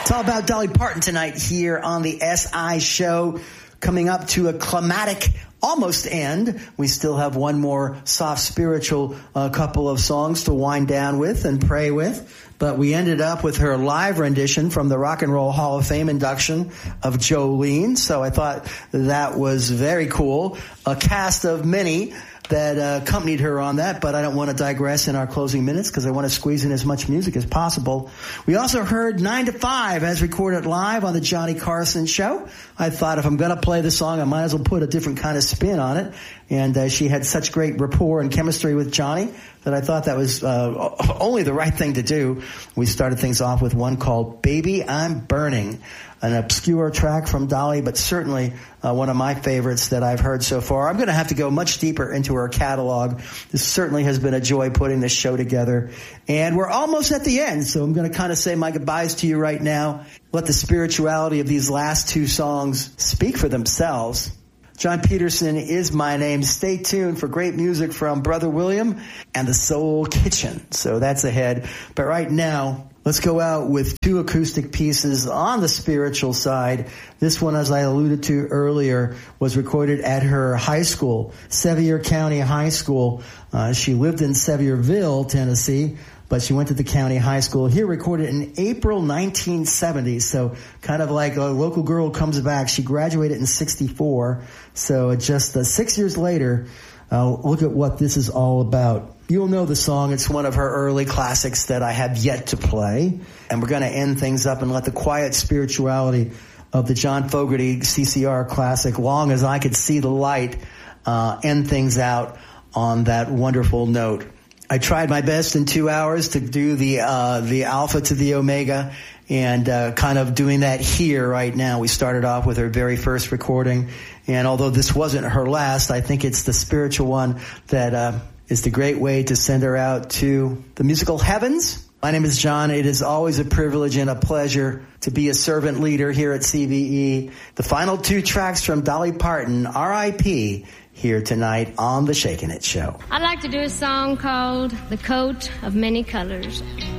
It's all about Dolly Parton tonight here on the SI Show. Coming up to a climatic almost end. We still have one more soft spiritual couple of songs to wind down with and pray with. But we ended up with her live rendition from the Rock and Roll Hall of Fame induction of Jolene. So I thought that was very cool. A cast of many that accompanied her on that, but I don't want to digress in our closing minutes because I want to squeeze in as much music as possible. We also heard 9 to 5 as recorded live on the Johnny Carson Show. I thought if I'm going to play the song, I might as well put a different kind of spin on it. And she had such great rapport and chemistry with Johnny that I thought that was only the right thing to do. We started things off with one called Baby I'm Burning, an obscure track from Dolly, but certainly one of my favorites that I've heard so far. I'm going to have to go much deeper into her catalog. This certainly has been a joy putting this show together. And we're almost at the end, so I'm going to kind of say my goodbyes to you right now. Let the spirituality of these last two songs speak for themselves. John Peterson is my name. Stay tuned for great music from Brother William and the Soul Kitchen. So that's ahead. But right now, let's go out with two acoustic pieces on the spiritual side. This one, as I alluded to earlier, was recorded at her high school, Sevier County High School. She lived in Sevierville, Tennessee, but she went to the county high school. Here recorded in April 1970. So kind of like a local girl comes back. She graduated in 64. So just 6 years later, look at what this is all about. You'll know the song. It's one of her early classics that I have yet to play. And we're going to end things up and let the quiet spirituality of the John Fogerty CCR classic, Long As I Could See the Light, end things out on that wonderful note. I tried my best in 2 hours to do the alpha to the omega, and kind of doing that here right now. We started off with her very first recording, and although this wasn't her last, I think it's the spiritual one that is the great way to send her out to the musical heavens. My name is John. It is always a privilege and a pleasure to be a servant leader here at CBE. The final two tracks from Dolly Parton, R.I.P., here tonight on The Shakin' It Show. I'd like to do a song called The Coat of Many Colors.